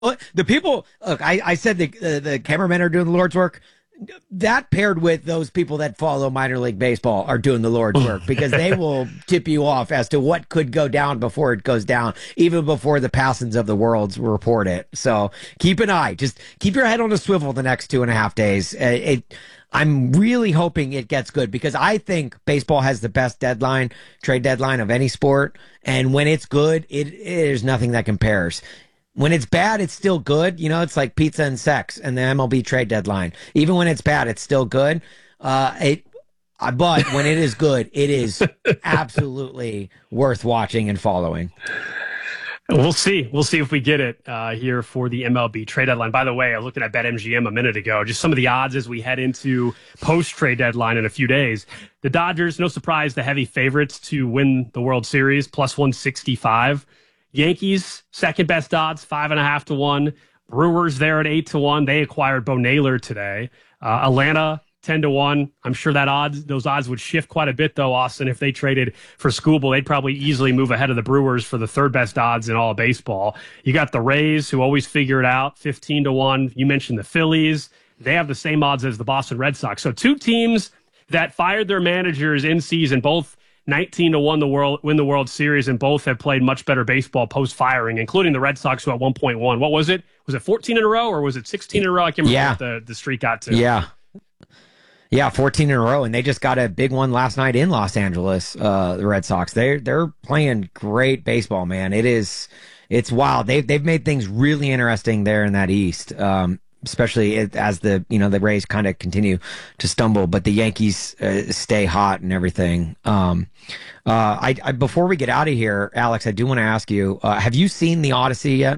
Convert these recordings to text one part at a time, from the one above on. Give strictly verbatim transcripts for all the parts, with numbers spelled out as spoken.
the people, look, I, I said the, uh, the cameramen are doing the Lord's work. That paired with those people that follow minor league baseball are doing the Lord's work because they will tip you off as to what could go down before it goes down, even before the passings of the worlds report it. So keep an eye. Just keep your head on a swivel the next two and a half days. Uh, it, I'm really hoping it gets good because I think baseball has the best deadline, trade deadline of any sport. And when it's good, it, it there's nothing that compares. When it's bad, it's still good. You know, it's like pizza and sex and the M L B trade deadline. Even when it's bad, it's still good. Uh, it, uh, but when it is good, it is absolutely worth watching and following. We'll see. We'll see if we get it uh, here for the M L B trade deadline. By the way, I looked at BetMGM a minute ago. Just some of the odds as we head into post-trade deadline in a few days. The Dodgers, no surprise, the heavy favorites to win the World Series, plus one sixty-five. Yankees, second best odds, five and a half to one. Brewers there at eight to one. They acquired Bo Naylor today. Uh, Atlanta, ten to one. I'm sure that odds, those odds would shift quite a bit, though, Austin. If they traded for Skubal, they'd probably easily move ahead of the Brewers for the third best odds in all of baseball. You got the Rays, who always figure it out, fifteen to one. You mentioned the Phillies. They have the same odds as the Boston Red Sox. So two teams that fired their managers in season, both nineteen to one the world win the World Series, and both have played much better baseball post firing, including the Red Sox, who at one point won. What was it? Was it fourteen in a row or was it sixteen in a row? I can't remember yeah. what the, the streak got to. Yeah. Yeah, fourteen in a row, and they just got a big one last night in Los Angeles, uh, the Red Sox. They're they're playing great baseball, man. It is it's wild. They've they've made things really interesting there in that East. Um especially as the, you know, the Rays kind of continue to stumble, but the Yankees uh, stay hot and everything. Um, uh, I, I, before we get out of here, Alex, I do want to ask you, uh, have you seen The Odyssey yet?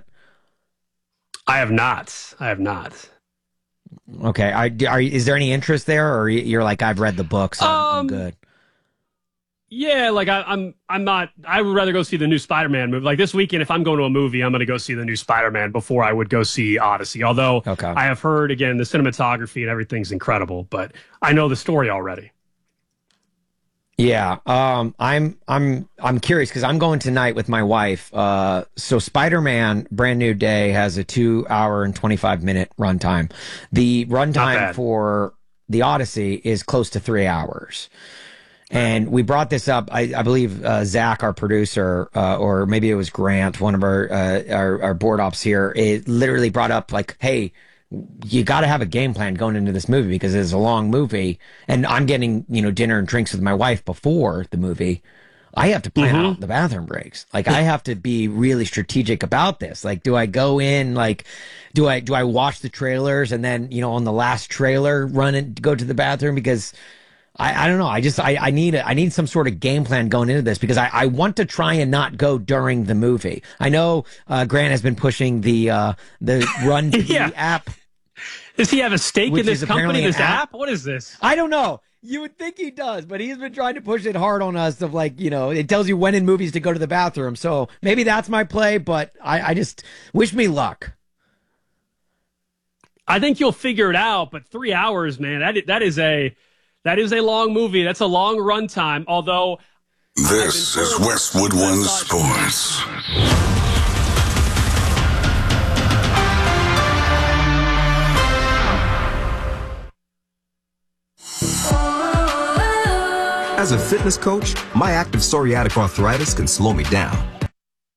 I have not. I have not. Okay. I, are, is there any interest there, or you're like, I've read the books, so um, I'm good? Yeah, like I, I'm, I'm not. I would rather go see the new Spider-Man movie. Like this weekend, if I'm going to a movie, I'm going to go see the new Spider-Man before I would go see Odyssey. Although okay. I have heard again the cinematography and everything's incredible, but I know the story already. Yeah, um, I'm, I'm, I'm curious because I'm going tonight with my wife. Uh, so Spider-Man: Brand New Day has a two hour and twenty-five minute runtime. The runtime for the Odyssey is close to three hours. And we brought this up, I, I believe uh, Zach, our producer, uh, or maybe it was Grant, one of our, uh, our our board ops here, it literally brought up like, hey, you got to have a game plan going into this movie because it's a long movie. And I'm getting, you know, dinner and drinks with my wife before the movie. I have to plan mm-hmm. out the bathroom breaks. Like I have to be really strategic about this. Like, do I go in, like, do I, do I watch the trailers and then, you know, on the last trailer run and go to the bathroom? Because I, I don't know. I just I, I need a, I need some sort of game plan going into this because I, I want to try and not go during the movie. I know uh, Grant has been pushing the uh, the Run yeah. app. Does he have a stake in this company, this app? app? What is this? I don't know. You would think he does, but he's been trying to push it hard on us of like, you know, it tells you when in movies to go to the bathroom. So maybe that's my play, but I, I just wish me luck. I think you'll figure it out, but three hours, man, that that is a That is a long movie. That's a long runtime, although... This is Westwood One Sports. As a fitness coach, my active psoriatic arthritis can slow me down.